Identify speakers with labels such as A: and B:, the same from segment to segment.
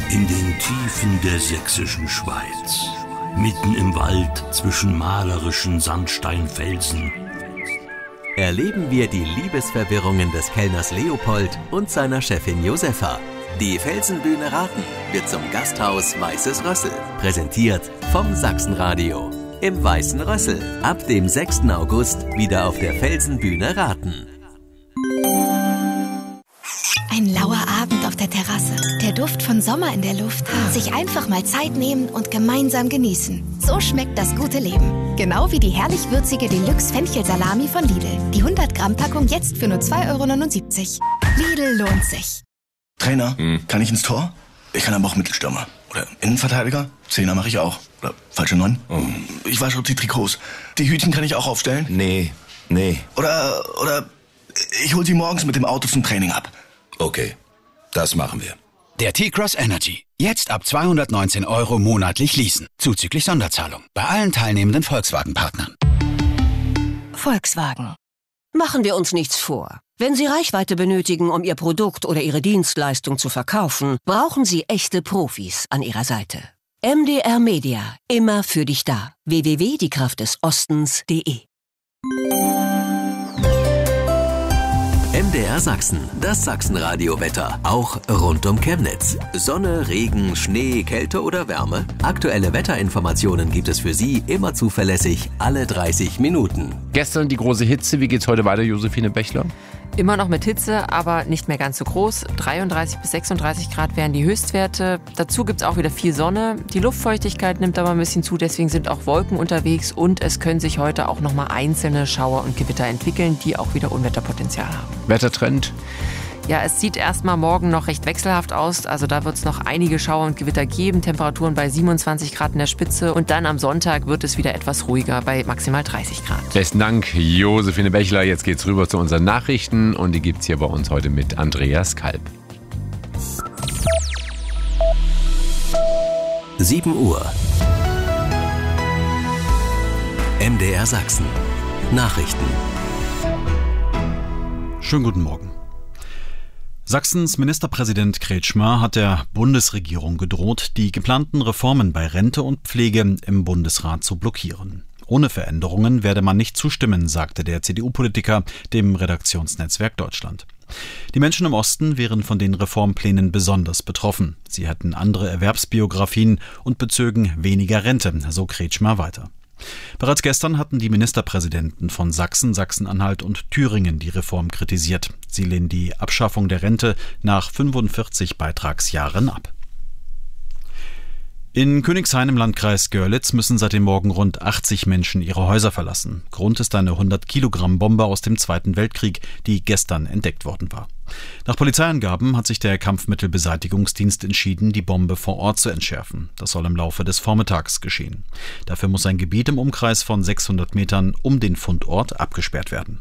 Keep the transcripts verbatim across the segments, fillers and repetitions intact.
A: In den Tiefen der sächsischen Schweiz, mitten im Wald zwischen malerischen Sandsteinfelsen,
B: erleben wir die Liebesverwirrungen des Kellners Leopold und seiner Chefin Josefa. Die Felsenbühne Raten wird zum Gasthaus Weißes Rössel, präsentiert vom Sachsenradio. Im Weißen Rössel, ab dem sechsten August wieder auf der Felsenbühne Raten.
C: Ein lauer Abend auf der Terrasse, der Duft von Sommer in der Luft, sich einfach mal Zeit nehmen und gemeinsam genießen. So schmeckt das gute Leben. Genau wie die herrlich würzige Deluxe-Fenchel-Salami von Lidl. Die hundert Gramm Packung jetzt für nur zwei Euro neunundsiebzig. Lidl lohnt sich.
D: Trainer,
E: hm.
D: kann ich ins Tor? Ich kann aber auch Mittelstürmer. Oder Innenverteidiger? Zehner mache ich auch. Oder falsche Neun?
E: Oh.
D: Ich wasche die Trikots. Die Hütchen kann ich auch aufstellen?
E: Nee, nee.
D: Oder, oder ich hol sie morgens mit dem Auto zum Training ab.
E: Okay, das machen wir.
F: Der T-Cross Energy. Jetzt ab zweihundertneunzehn Euro monatlich leasen. Zuzüglich Sonderzahlung. Bei allen teilnehmenden Volkswagen-Partnern.
G: Volkswagen. Machen wir uns nichts vor. Wenn Sie Reichweite benötigen, um Ihr Produkt oder Ihre Dienstleistung zu verkaufen, brauchen Sie echte Profis an Ihrer Seite. M D R Media. Immer für dich da. w w w punkt die kraft des ostens punkt de
B: M D R Sachsen, das Sachsenradio-Wetter, auch rund um Chemnitz. Sonne, Regen, Schnee, Kälte oder Wärme? Aktuelle Wetterinformationen gibt es für Sie immer zuverlässig alle dreißig Minuten.
H: Gestern die große Hitze, wie geht's heute weiter, Josephine Bechler?
I: Immer noch mit Hitze, aber nicht mehr ganz so groß. dreiunddreißig bis sechsunddreißig Grad wären die Höchstwerte. Dazu gibt es auch wieder viel Sonne. Die Luftfeuchtigkeit nimmt aber ein bisschen zu, deswegen sind auch Wolken unterwegs und es können sich heute auch nochmal einzelne Schauer und Gewitter entwickeln, die auch wieder Unwetterpotenzial haben.
H: Wettertrend?
I: Ja, es sieht erstmal morgen noch recht wechselhaft aus. Also da wird es noch einige Schauer und Gewitter geben. Temperaturen bei siebenundzwanzig Grad in der Spitze. Und dann am Sonntag wird es wieder etwas ruhiger bei maximal dreißig Grad.
H: Besten Dank, Josephine Bechler. Jetzt geht's rüber zu unseren Nachrichten. Und die gibt's hier bei uns heute mit Andreas Kalb.
B: sieben Uhr. M D R Sachsen. Nachrichten.
J: Schönen guten Morgen. Sachsens Ministerpräsident Kretschmer hat der Bundesregierung gedroht, die geplanten Reformen bei Rente und Pflege im Bundesrat zu blockieren. Ohne Veränderungen werde man nicht zustimmen, sagte der C D U-Politiker dem Redaktionsnetzwerk Deutschland. Die Menschen im Osten wären von den Reformplänen besonders betroffen. Sie hätten andere Erwerbsbiografien und bezögen weniger Rente, so Kretschmer weiter. Bereits gestern hatten die Ministerpräsidenten von Sachsen, Sachsen-Anhalt und Thüringen die Reform kritisiert. Sie lehnen die Abschaffung der Rente nach fünfundvierzig Beitragsjahren ab. In Königshain im Landkreis Görlitz müssen seit dem Morgen rund achtzig Menschen ihre Häuser verlassen. Grund ist eine hundert Kilogramm Bombe aus dem Zweiten Weltkrieg, die gestern entdeckt worden war. Nach Polizeiangaben hat sich der Kampfmittelbeseitigungsdienst entschieden, die Bombe vor Ort zu entschärfen. Das soll im Laufe des Vormittags geschehen. Dafür muss ein Gebiet im Umkreis von sechshundert Metern um den Fundort abgesperrt werden.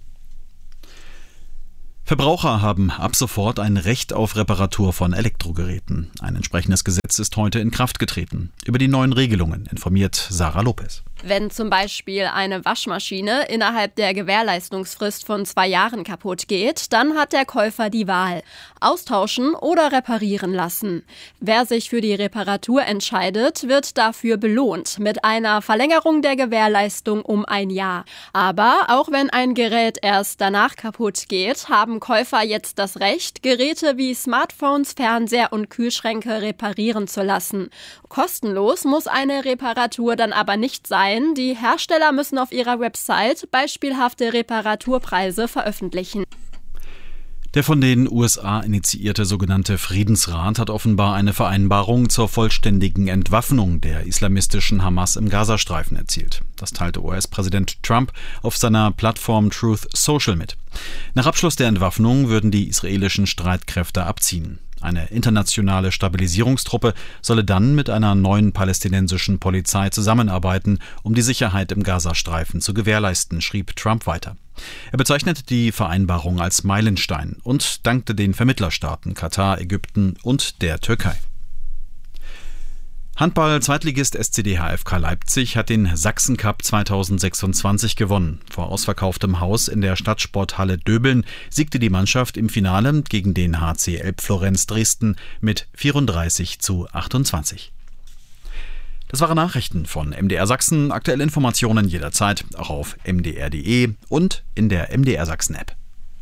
J: Verbraucher haben ab sofort ein Recht auf Reparatur von Elektrogeräten. Ein entsprechendes Gesetz ist heute in Kraft getreten. Über die neuen Regelungen informiert Sarah Lopez.
K: Wenn zum Beispiel eine Waschmaschine innerhalb der Gewährleistungsfrist von zwei Jahren kaputt geht, dann hat der Käufer die Wahl: austauschen oder reparieren lassen. Wer sich für die Reparatur entscheidet, wird dafür belohnt mit einer Verlängerung der Gewährleistung um ein Jahr. Aber auch wenn ein Gerät erst danach kaputt geht, haben Käufer jetzt das Recht, Geräte wie Smartphones, Fernseher und Kühlschränke reparieren zu lassen. Kostenlos muss eine Reparatur dann aber nicht sein. Die Hersteller müssen auf ihrer Website beispielhafte Reparaturpreise veröffentlichen.
J: Der von den U S A initiierte sogenannte Friedensrat hat offenbar eine Vereinbarung zur vollständigen Entwaffnung der islamistischen Hamas im Gazastreifen erzielt. Das teilte U S-Präsident Trump auf seiner Plattform Truth Social mit. Nach Abschluss der Entwaffnung würden die israelischen Streitkräfte abziehen. Eine internationale Stabilisierungstruppe solle dann mit einer neuen palästinensischen Polizei zusammenarbeiten, um die Sicherheit im Gazastreifen zu gewährleisten, schrieb Trump weiter. Er bezeichnete die Vereinbarung als Meilenstein und dankte den Vermittlerstaaten Katar, Ägypten und der Türkei. Handball-Zweitligist S C D H F K Leipzig hat den Sachsen-Cup zweitausendsechsundzwanzig gewonnen. Vor ausverkauftem Haus in der Stadtsporthalle Döbeln siegte die Mannschaft im Finale gegen den H C Elbflorenz Dresden mit vierunddreißig zu achtundzwanzig. Das waren Nachrichten von M D R Sachsen. Aktuelle Informationen jederzeit auch auf m d r punkt d e und in der M D R Sachsen App.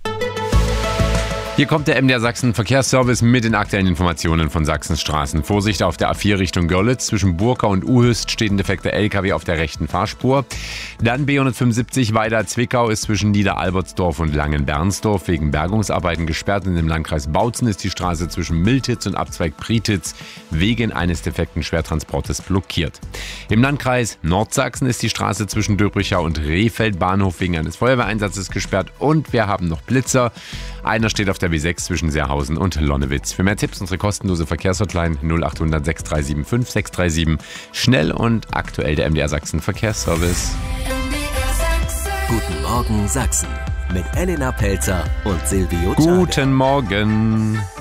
H: Hier kommt der M D R Sachsen Verkehrsservice mit den aktuellen Informationen von Sachsens Straßen. Vorsicht auf der A vier Richtung Görlitz. Zwischen Burkau und Uhöst steht ein defekter L K W auf der rechten Fahrspur. Dann B hundertfünfundsiebzig weiter Zwickau ist zwischen Niederalbertsdorf und Langenbernsdorf wegen Bergungsarbeiten gesperrt. Und im Landkreis Bautzen ist die Straße zwischen Miltitz und Abzweig Prietitz wegen eines defekten Schwertransportes blockiert. Im Landkreis Nordsachsen ist die Straße zwischen Döbrichau und Rehfeld Bahnhof wegen eines Feuerwehreinsatzes gesperrt. Und wir haben noch Blitzer. Einer steht auf der B sechs zwischen Seerhausen und Lonnewitz. Für mehr Tipps unsere kostenlose Verkehrshotline null acht hundert sechs drei sieben fünf sechs drei sieben. Schnell und aktuell der M D R Sachsen Verkehrsservice.
B: Guten Morgen Sachsen mit Elena Pelzer und Silvio Czarek.
H: Guten Morgen.